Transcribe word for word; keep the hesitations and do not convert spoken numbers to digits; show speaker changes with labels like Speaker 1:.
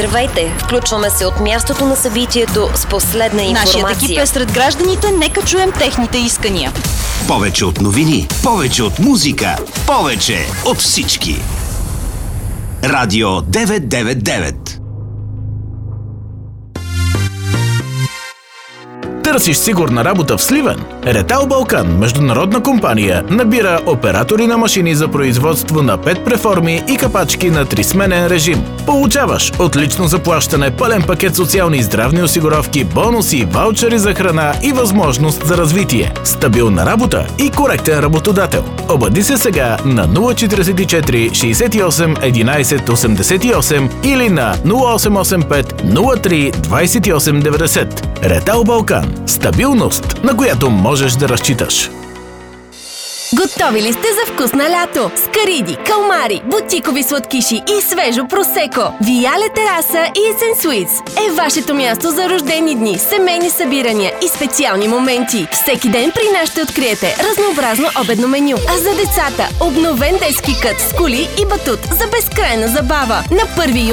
Speaker 1: Здравейте! Включваме се от мястото на събитието с последна информация.
Speaker 2: Нашият екип е сред гражданите, нека чуем техните искания.
Speaker 3: Повече от новини, повече от музика, повече от всички. Радио деветстотин деветдесет и девет.
Speaker 4: Търсиш сигурна работа в Сливен? Ретал Балкан, международна компания, набира оператори на машини за производство на пет преформи и капачки на трисменен режим. Получаваш отлично заплащане, пълен пакет социални и здравни осигуровки, бонуси, ваучери за храна и възможност за развитие. Стабилна работа и коректен работодател. Обади се сега на нула четиридесет и четири шейсет и осем единайсет осемдесет и осем или на нула осем осем пет нула три двайсет и осем деветдесет. Ретал Балкан. Стабилност, на която можеш да разчиташ.
Speaker 5: Готови ли сте за вкусна лято? Скариди, калмари, бутикови сладкиши и свежо просеко. Виале тераса и Есен Суитс е вашето място за рождени дни, семейни събирания и специални моменти. Всеки ден при нас ще откриете разнообразно обедно меню. А за децата обновен детски кът с кули и батут за безкрайна забава. На първи юни